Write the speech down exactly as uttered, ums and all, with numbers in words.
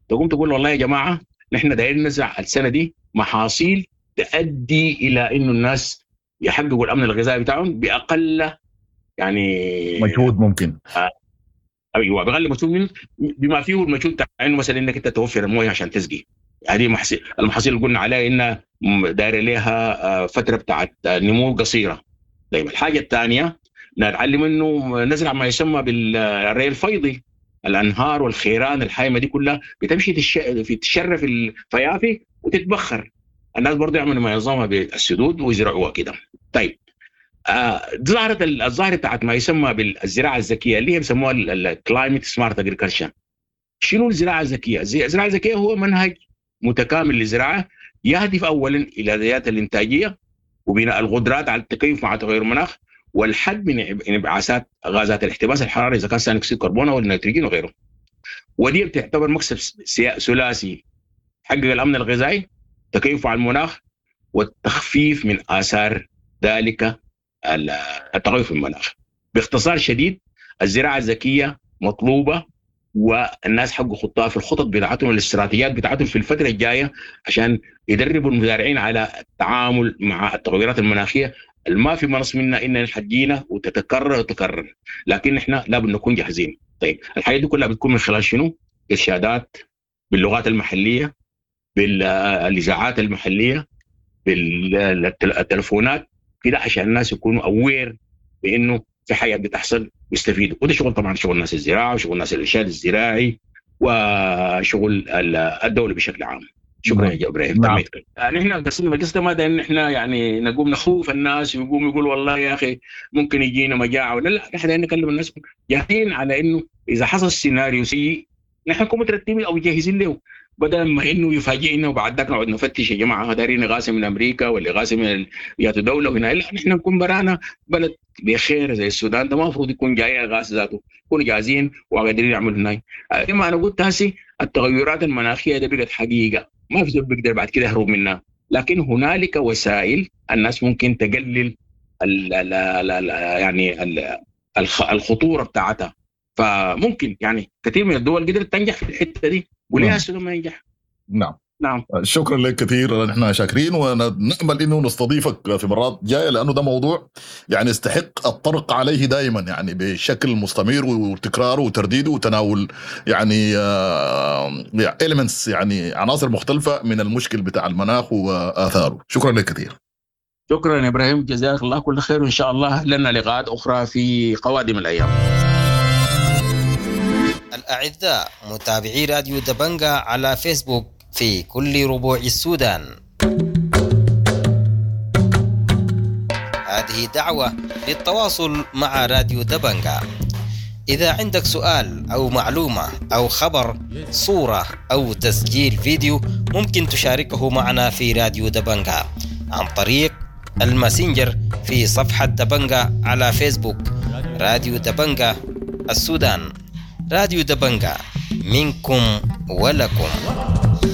تقوم تقول والله يا جماعه نحن دايرين نزرع السنه دي محاصيل تؤدي الى انه الناس يحققوا الامن الغذائي بتاعهم باقل يعني مجهود ممكن. آه ايوه بغلي مجهود بما فيه المجهود بتاع انه مثلا انك انت توفر المويه عشان تسقي. هذه محصيل المحاصيل اللي قلنا عليها انها دايره لها فتره بتاعت نمو قصيره. طيب الحاجه الثانيه نتعلم انه نزرع ما يسمى بالري الفيضي. الانهار والخيران الحايمه دي كلها بتمشي في تشرف الفيافي وتتبخر. الناس برضه يعملوا ما ينظمها بالسدود ويزرعوها كده. طيب آه ظهرت الظاهره بتاعت ما يسمى بالزراعه الذكيه اللي هي بيسموها الكلايمت سمارت اجريكلتشر. شنو الزراعه الذكيه؟ الزراعه الذكيه هو منهج متكامل للزراعه يهدف اولا الى زياده الانتاجيه وبناء القدرات على التكيف مع تغير المناخ والحد من انبعاثات غازات الاحتباس الحراري اذا كان ثاني اكسيد الكربون او النيتروجين وغيره. ودي بتعتبر مكسب ثلاثي: حقق الامن الغذائي، تكيف مع المناخ، والتخفيف من اثار ذلك التغير في المناخ. باختصار شديد الزراعه الذكيه مطلوبه والناس حقوا خطها في الخطط بتاعتهم والاستراتيجيات بتاعتهم في الفتره الجايه عشان يدربوا المزارعين على التعامل مع التغيرات المناخيه. ما في منص منا ان حجينا وتتكرر وتكرر، لكن احنا لابد نكون جاهزين. طيب الحاجات دي كلها بتكون من خلال شنو؟ ارشادات باللغات المحليه، بالاذاعات المحليه، بالتلفونات كده عشان الناس يكونوا اوير بانه في حاجه بتحصل ويستفيدوا. وده شغل طبعا شغل الناس الزراعه وشغل الناس الارشاد الزراعي وشغل الدوله بشكل عام. شكرا يا ابراهيم. نعم. يعني احنا قصدنا القصه ما ده ان احنا يعني نقوم نخوف الناس ويقوم يقول والله يا اخي ممكن يجينا مجاعه ولا لا. احنا نكلم الناس جاهزين على انه اذا حصل سيناريو سيء نحن نكون مترتبين او جاهزين له، بدل ما انه يفاجئنا وبعد ذاك نقعد نفتش يا جماعه دارين غاسه من امريكا ولا غاسه من يا دوله هنا. لا نحن نكون برانا بلد بخير زي السودان ده ما المفروض يكون جاي غاز ذاته، يكونوا جاهزين وقادرين يعملوا هناي. كما انا قلت هسي التغيرات المناخيه دي بقت حقيقه ما في زول بيقدر بعد كده يهرب منها، لكن هنالك وسائل الناس ممكن تقلل ال ال ال يعني ال الخطوره بتاعتها. فممكن يعني كثير من الدول قدرت تنجح في الحته دي وليها السودان ما ينجح. نعم نعم. شكرا لك كثير، نحن شاكرين ونأمل انه نستضيفك في مرات جايه لانه ده موضوع يعني يستحق الطرق عليه دائما يعني بشكل مستمر وتكراره وترديده وتناول يعني إيليمنتس يعني عناصر مختلفه من المشكل بتاع المناخ واثاره. شكرا لك كثير. شكرا يا ابراهيم، جزاك الله كل خير، وان شاء الله لنا لقاءات اخرى في قوادم الايام. الأعزاء متابعي راديو دبنجا على فيسبوك في كل ربوع السودان، هذه دعوة للتواصل مع راديو دبنجا. إذا عندك سؤال أو معلومة أو خبر، صورة أو تسجيل فيديو، ممكن تشاركه معنا في راديو دبنجا عن طريق الماسنجر في صفحة دبنجا على فيسبوك. راديو دبنجا السودان، راديو دبنجا منكم ولكم.